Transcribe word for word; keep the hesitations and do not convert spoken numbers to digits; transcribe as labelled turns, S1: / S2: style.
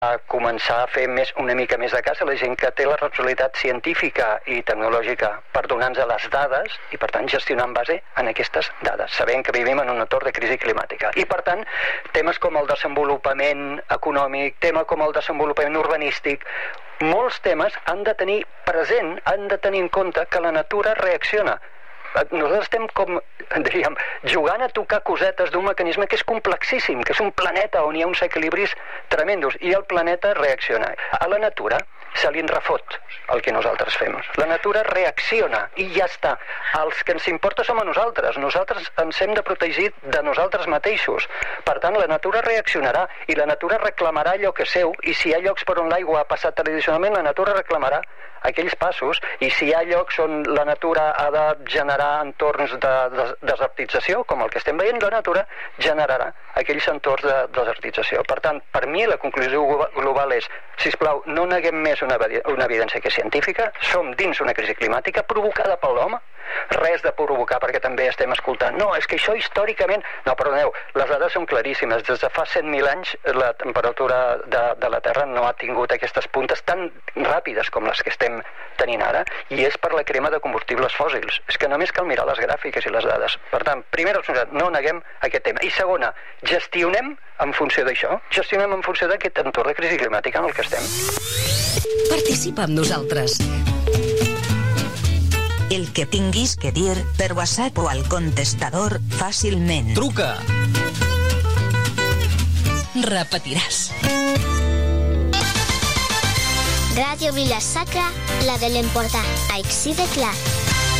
S1: a començar a fer més, una mica més de cas a la gent que té la responsabilitat científica i tecnològica per donar-nos les dades i, per tant, gestionar en base en aquestes dades, sabent que vivim en un entorn de crisi climàtica. I, per tant, temes com el desenvolupament econòmic, tema com el desenvolupament urbanístic, molts temes han de tenir present, han de tenir en compte que la natura reacciona. Nosaltres estem com, diríem, jugant a tocar cosetes d'un mecanisme que és complexíssim, que és un planeta on hi ha uns equilibris tremendos, i el planeta reacciona. A la natura se li en refot el que nosaltres fem. La natura reacciona i ja està. Els que ens importa som a nosaltres. Nosaltres ens hem de protegir de nosaltres mateixos. Per tant, la natura reaccionarà i la natura reclamarà allò que és seu, i si hi ha llocs per on l'aigua ha passat tradicionalment, la natura reclamarà aquells passos, i si hi ha llocs on la natura ha de generar entorns de desertització, com el que estem veient, la natura generarà aquells entorns de desertització. Per tant, per mi la conclusió global és, sisplau, no neguem més una, una evidència que és científica, som dins una crisi climàtica provocada per l'home, res de provocar, perquè també estem escoltant, no, és que això històricament... No, perdoneu, les dades són claríssimes. Des de fa cent mil anys la temperatura de, de la Terra no ha tingut aquestes puntes tan ràpides com les que estem tenint ara, i és per la crema de combustibles fòssils. És que només cal mirar les gràfiques i les dades. Per tant, primera, no neguem aquest tema. I segona, gestionem en funció d'això, gestionem en funció d'aquest entorn de crisi climàtica en el que estem.
S2: Participa amb nosaltres.
S3: El que tinguis que dir per WhatsApp o al contestador fàcilment.
S2: Truca! Repetiràs.
S4: Ràdio Vila-sacra, la de l'emportar. Així de clar.